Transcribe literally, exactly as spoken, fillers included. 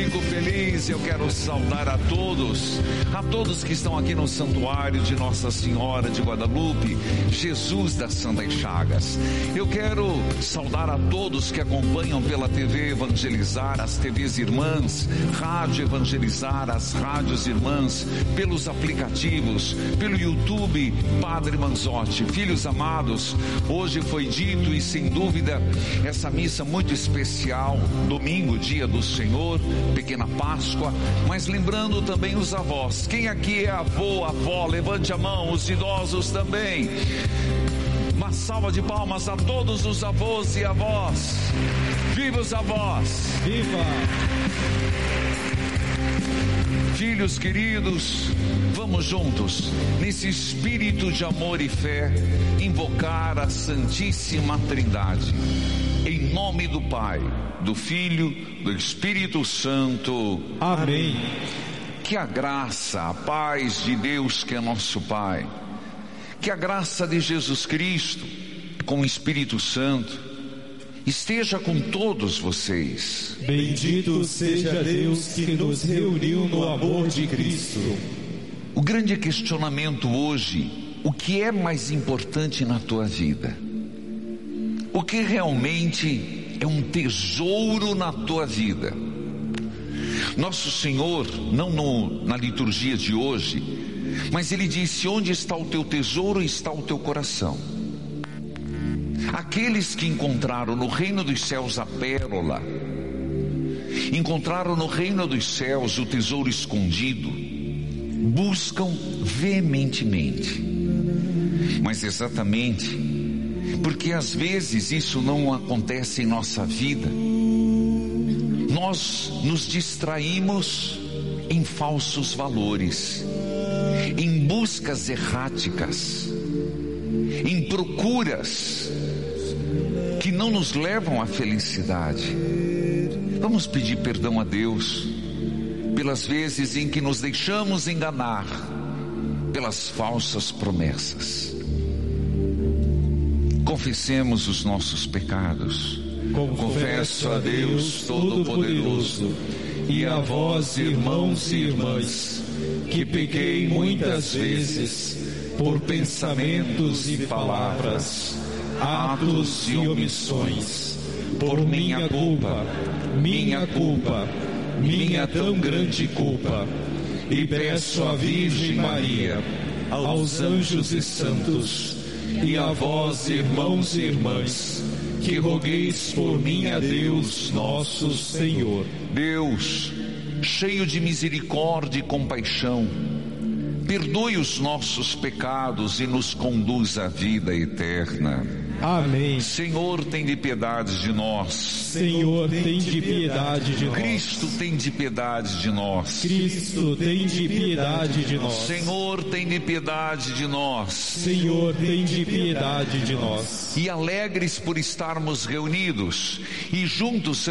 fico feliz. Eu quero saudar a todos, a todos que estão aqui no santuário de Nossa Senhora de Guadalupe, Jesus das Santas Chagas. Eu quero saudar a todos que acompanham pela T V Evangelizar, as T Vs irmãs, Rádio Evangelizar, as rádios irmãs, pelos aplicativos, pelo YouTube Padre Manzotti. Filhos amados, hoje foi dito, e sem dúvida essa missa muito especial, domingo, dia do Senhor, pequena Páscoa, mas lembrando também os avós. Quem aqui é avô, avó? Levante a mão. Os idosos também. Uma salva de palmas a todos os avós e avós. Viva os avós! Viva! Filhos queridos, vamos juntos, nesse espírito de amor e fé, invocar a Santíssima Trindade. Em nome do Pai, do Filho, do Espírito Santo. Amém. Que a graça, a paz de Deus, que é nosso Pai, que a graça de Jesus Cristo, com o Espírito Santo, esteja com todos vocês. Bendito seja Deus que nos reuniu no amor de Cristo. O grande questionamento hoje: o que é mais importante na tua vida? O que realmente é um tesouro na tua vida? Nosso Senhor, não no, na liturgia de hoje, mas Ele disse: onde está o teu tesouro, está o teu coração. Aqueles que encontraram no reino dos céus a pérola, encontraram no reino dos céus o tesouro escondido, buscam veementemente. Mas exatamente porque às vezes isso não acontece em nossa vida, nós nos distraímos em falsos valores, em buscas erráticas, em procuras que não nos levam à felicidade. Vamos pedir perdão a Deus pelas vezes em que nos deixamos enganar pelas falsas promessas. Confessemos os nossos pecados. Confesso a Deus Todo-Poderoso e a vós, irmãos e irmãs, que pequei muitas vezes por pensamentos e palavras, atos e omissões, por minha culpa, minha culpa, minha tão grande culpa. E peço à Virgem Maria, aos anjos e santos, e a vós, irmãos e irmãs, que rogueis por mim a Deus nosso Senhor. Deus, cheio de misericórdia e compaixão, perdoe os nossos pecados e nos conduz à vida eterna. Amém. Senhor, tem de piedade de nós. Senhor, tem de piedade de nós. Cristo, tem de piedade de nós. Cristo, tem de piedade de nós. Senhor, tem de piedade de nós. Senhor, tem de piedade de nós. E alegres por estarmos reunidos e juntos